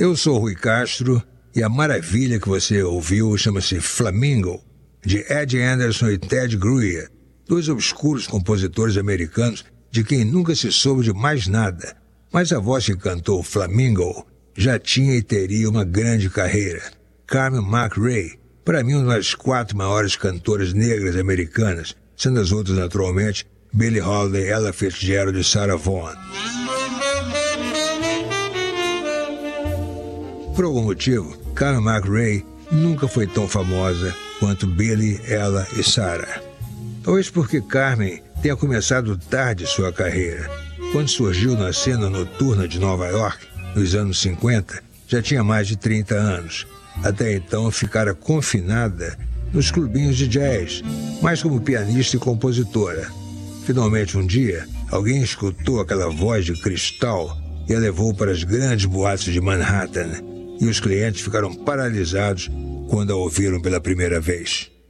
Eu sou Rui Castro e a maravilha que você ouviu chama-se Flamingo, de Ed Anderson e Ted Greer, dois obscuros compositores americanos de quem nunca se soube de mais nada, mas a voz que cantou Flamingo já tinha e teria uma grande carreira. Carmen McRae, para mim uma das 4 maiores cantoras negras americanas, sendo as outras naturalmente Billie Holiday, Ella Fitzgerald e Sarah Vaughan. Por algum motivo, Carmen McRae nunca foi tão famosa quanto Billie, Ella e Sarah. Talvez porque Carmen tenha começado tarde sua carreira. Quando surgiu na cena noturna de Nova York, nos anos 50, já tinha mais de 30 anos. Até então ficara confinada nos clubinhos de jazz, mais como pianista e compositora. Finalmente um dia, alguém escutou aquela voz de cristal e a levou para as grandes boates de Manhattan, e os clientes ficaram paralisados quando a ouviram pela primeira vez.